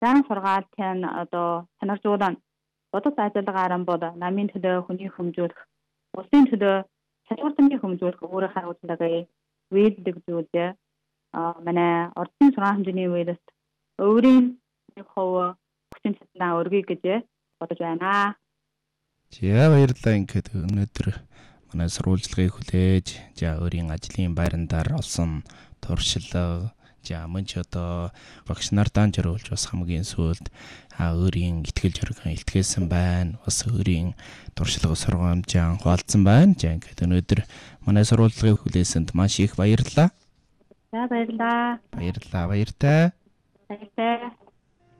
Зарим сургаалт нь одоо санаржуулан бодит ажиллагаараа бол намын төлөө хүний хөгжүүлэх, улсын төлөө салбартны хөгжүүлэх өөрийнхөө хариуцлагыг вээлдэг зүйлээ манай ордын сургаал хэмжээний үеэс өөрийн хувь хүчин чадлаа өргөе гэж бодож байна. За баярлалаа. Ингээд өнөөдөр манай сурвалжлагыг хүлээж, өөрийн ажлын байрандаар олсон туршлага, мөн ч одоо багш нартаа зориулж бас хамгийн сүүлд өөрийн итгэл зорилгын илтгэсэн байна. Бас өөрийн туршлага сургамжаа хуваалцсан байна. Ингээд өнөөдөр манай сурвалжлагыг хүлээсэнд маш их баярлалаа. За баярлалаа. Баярлалаа. Баяртай. Баяртай.